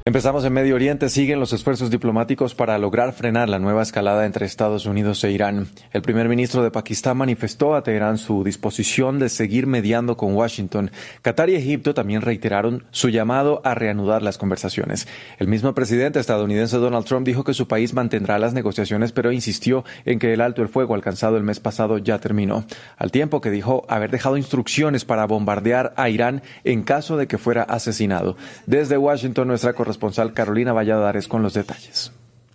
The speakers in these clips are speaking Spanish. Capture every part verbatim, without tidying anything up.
Empezamos en Medio Oriente. Siguen los esfuerzos diplomáticos para lograr frenar la nueva escalada entre Estados Unidos e Irán. El primer ministro de Pakistán manifestó a Teherán su disposición de seguir mediando con Washington. Qatar y Egipto también reiteraron su llamado a reanudar las conversaciones. El mismo presidente estadounidense Donald Trump dijo que su país mantendrá las negociaciones, pero insistió en que el alto el fuego alcanzado el mes pasado ya terminó, al tiempo que dijo haber dejado instrucciones para bombardear a Irán en caso de que fuera asesinado. Desde Washington, nuestra corresponsal Responsable Carolina Valladares con los detalles.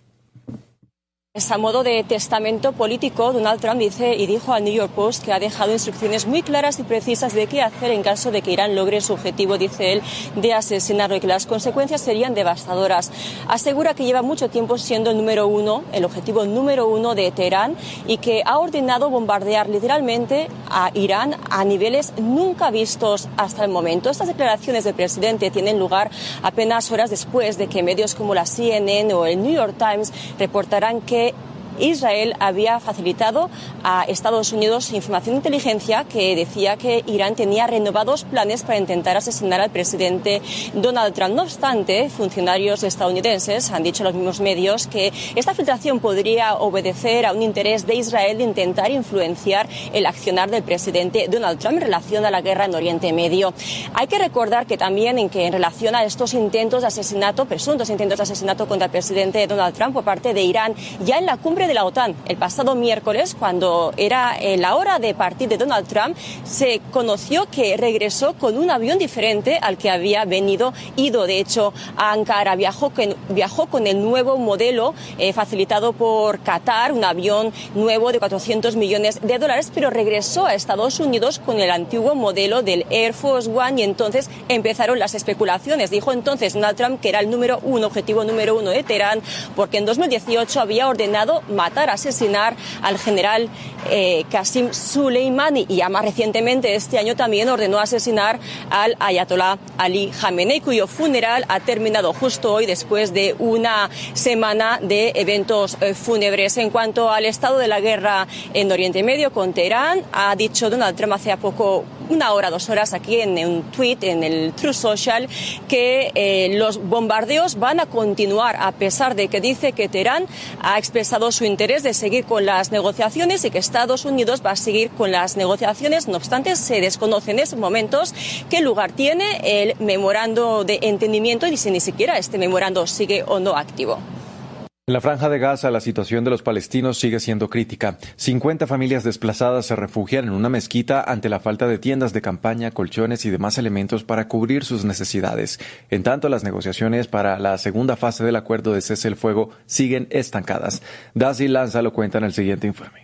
A modo de testamento político, Donald Trump dice y dijo al New York Post que ha dejado instrucciones muy claras y precisas de qué hacer en caso de que Irán logre su objetivo, dice él, de asesinarlo, y que las consecuencias serían devastadoras. Asegura que lleva mucho tiempo siendo el número uno, el objetivo número uno de Teherán, y que ha ordenado bombardear literalmente a Irán a niveles nunca vistos hasta el momento. Estas declaraciones del presidente tienen lugar apenas horas después de que medios como la C N N o el New York Times reportaran que Israel había facilitado a Estados Unidos información de inteligencia que decía que Irán tenía renovados planes para intentar asesinar al presidente Donald Trump. No obstante, funcionarios estadounidenses han dicho a los mismos medios que esta filtración podría obedecer a un interés de Israel de intentar influenciar el accionar del presidente Donald Trump en relación a la guerra en Oriente Medio. Hay que recordar que también en que en relación a estos intentos de asesinato, presuntos intentos de asesinato contra el presidente Donald Trump por parte de Irán, ya en la cumbre de la OTAN el pasado miércoles, cuando era la hora de partir de Donald Trump, se conoció que regresó con un avión diferente al que había venido ido. De hecho, a Ankara viajó con, viajó con el nuevo modelo eh, facilitado por Qatar, un avión nuevo de cuatrocientos millones de dólares, pero regresó a Estados Unidos con el antiguo modelo del Air Force One, y entonces empezaron las especulaciones. Dijo entonces Donald Trump que era el número uno, objetivo número uno de Teherán, porque en dos mil dieciocho había ordenado matar, asesinar al general eh, Qasem Soleimani, y ya más recientemente este año también ordenó asesinar al ayatolá Ali Khamenei, cuyo funeral ha terminado justo hoy después de una semana de eventos eh, fúnebres. En cuanto al estado de la guerra en Oriente Medio con Teherán, ha dicho Donald Trump hace poco, una hora, dos horas, aquí en un tweet, en el Truth Social, que eh, los bombardeos van a continuar, a pesar de que dice que Teherán ha expresado su interés de seguir con las negociaciones y que Estados Unidos va a seguir con las negociaciones. No obstante, se desconoce en estos momentos qué lugar tiene el memorando de entendimiento y si ni siquiera este memorando sigue o no activo. En la Franja de Gaza, la situación de los palestinos sigue siendo crítica. cincuenta familias desplazadas se refugian en una mezquita ante la falta de tiendas de campaña, colchones y demás elementos para cubrir sus necesidades. En tanto, las negociaciones para la segunda fase del acuerdo de cese el fuego siguen estancadas. Daisy Lanza lo cuenta en el siguiente informe.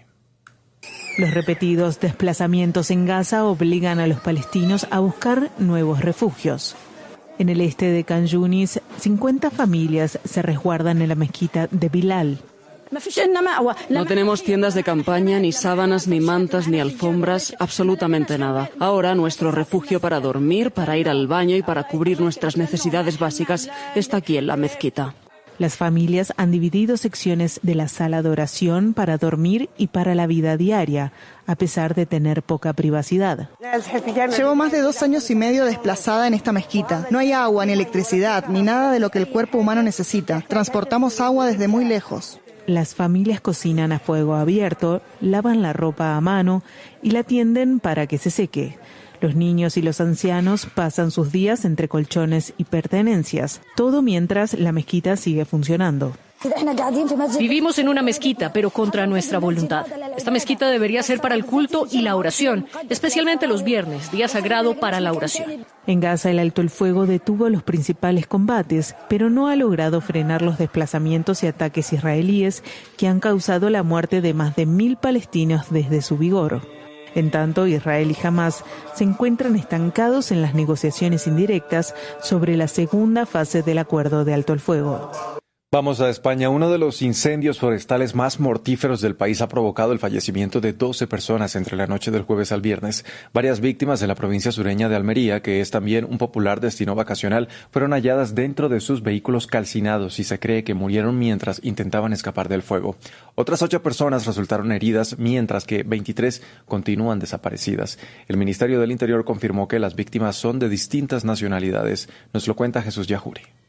Los repetidos desplazamientos en Gaza obligan a los palestinos a buscar nuevos refugios. En el este de Khan Yunis, cincuenta familias se resguardan en la mezquita de Bilal. No tenemos tiendas de campaña, ni sábanas, ni mantas, ni alfombras, absolutamente nada. Ahora nuestro refugio para dormir, para ir al baño y para cubrir nuestras necesidades básicas está aquí en la mezquita. Las familias han dividido secciones de la sala de oración para dormir y para la vida diaria, a pesar de tener poca privacidad. Llevo más de dos años y medio desplazada en esta mezquita. No hay agua, ni electricidad, ni nada de lo que el cuerpo humano necesita. Transportamos agua desde muy lejos. Las familias cocinan a fuego abierto, lavan la ropa a mano y la tienden para que se seque. Los niños y los ancianos pasan sus días entre colchones y pertenencias, todo mientras la mezquita sigue funcionando. Vivimos en una mezquita, pero contra nuestra voluntad. Esta mezquita debería ser para el culto y la oración, especialmente los viernes, día sagrado para la oración. En Gaza, el alto el fuego detuvo los principales combates, pero no ha logrado frenar los desplazamientos y ataques israelíes que han causado la muerte de más de mil palestinos desde su vigor. En tanto, Israel y Hamás se encuentran estancados en las negociaciones indirectas sobre la segunda fase del acuerdo de alto el fuego. Vamos a España. Uno de los incendios forestales más mortíferos del país ha provocado el fallecimiento de doce personas entre la noche del jueves al viernes. Varias víctimas de la provincia sureña de Almería, que es también un popular destino vacacional, fueron halladas dentro de sus vehículos calcinados y se cree que murieron mientras intentaban escapar del fuego. Otras ocho personas resultaron heridas, mientras que veintitrés continúan desaparecidas. El Ministerio del Interior confirmó que las víctimas son de distintas nacionalidades. Nos lo cuenta Jesús Yajuri.